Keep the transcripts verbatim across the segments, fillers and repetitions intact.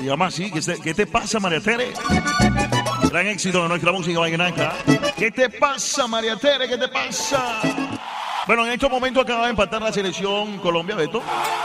Se llama así. ¿Qué te, qué te pasa, María Tere? Gran éxito de nuestra música vallenata. ¿Qué te pasa, María Tere? ¿Qué te pasa? Bueno, en estos momentos acaba de empatar la selección Colombia, Beto.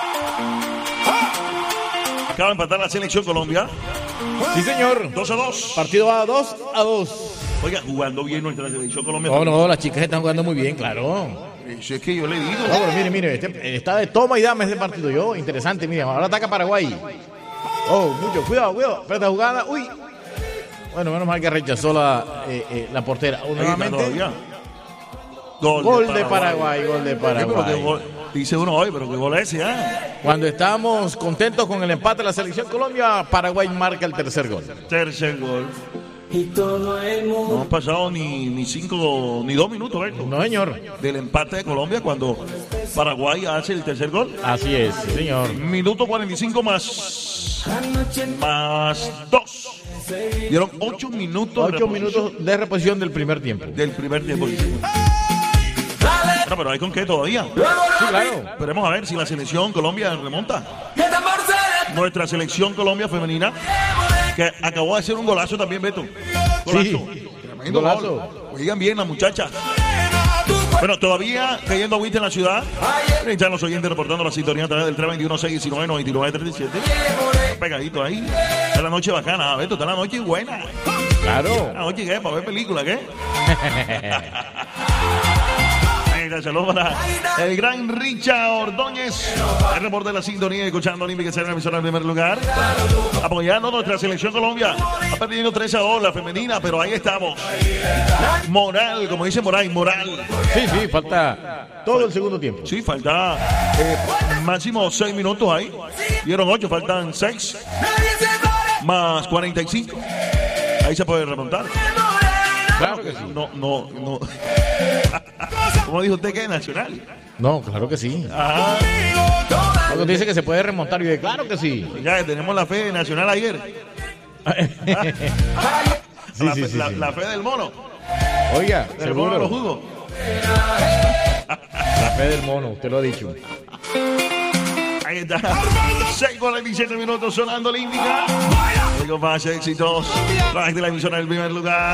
Acaba de empatar la selección Colombia. Sí, señor. dos a dos. Partido va dos a dos. Oiga, jugando bien nuestra selección Colombia. No, no, las chicas están jugando muy bien, claro. Eso es que yo le digo. No, pero mire, mire, este, está de toma y dame este partido yo. Interesante, mire, ahora ataca Paraguay. Oh, mucho, cuidado, cuidado. Espera esta jugada, uy. Bueno, menos mal que rechazó la, eh, eh, la portera. Nuevamente. Gol, gol de, de Paraguay. Paraguay, gol de Paraguay. Gol, dice uno hoy, pero qué gol es ese, ¿eh? Cuando estamos contentos con el empate de la selección Colombia, Paraguay marca el tercer gol. Tercer gol. Y todo el mundo. No han pasado ni, ni cinco, ni dos minutos, ¿verdad? No, señor. Del empate de Colombia cuando Paraguay hace el tercer gol. Así es, sí, señor. Minuto cuarenta y cinco más. Más dos. Dieron ocho minutos. Ocho minutos de reposición del primer tiempo. Del primer tiempo. No, pero hay con qué todavía. Sí, claro. Esperemos a ver si la selección Colombia remonta. Nuestra selección Colombia femenina, que acabó de hacer un golazo también, Beto. Golazo. Sí. Tremendo golazo. Gol. Oigan bien las muchachas. Bueno, todavía cayendo agüita en la ciudad. Están los oyentes reportando la sintonía a través del tres veintiuno, seis diecinueve, noventa y nueve, treinta y siete. Pegadito ahí. Está la noche bacana, Beto. Está la noche buena. Claro. La noche, ¿qué? Para ver película, ¿qué? Saludos para el gran Richard Ordóñez, el reporte de la sintonía, escuchando Olímpica, que será la emisora en primer lugar, apoyando nuestra selección Colombia. Ha perdido tres a dos la femenina, pero ahí estamos. Moral, como dice Moray, moral. Sí, sí, falta todo el segundo tiempo. Sí, falta eh, máximo seis minutos ahí. Dieron ocho, faltan seis. Más cuarenta y cinco. Ahí se puede remontar. Claro que sí. No, no, no. ¿Cómo dijo usted que es nacional? No, claro que sí. Ah. Algo dice que se puede remontar y de claro que sí. Ya tenemos la fe nacional ayer. sí, la, sí, fe, sí, la, sí. la fe del mono. Oiga, del mono de los seguro. jugos. La fe del mono, usted lo ha dicho. Ahí está. seis cuarenta y siete minutos sonando Olímpica. Luego más éxitos. Traje de la emisora del primer lugar.